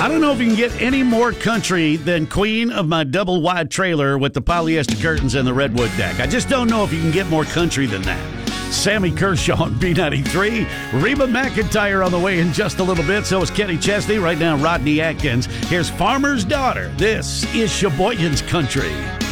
I don't know if you can get any more country than Queen of My Double Wide Trailer with the polyester curtains and the redwood deck. I just don't know if you can get more country than that. Sammy Kershaw on B93. Reba McEntire on the way in just a little bit. So is Kenny Chesney. Right now, Rodney Atkins. Here's Farmer's Daughter. This is Sheboygan's Country.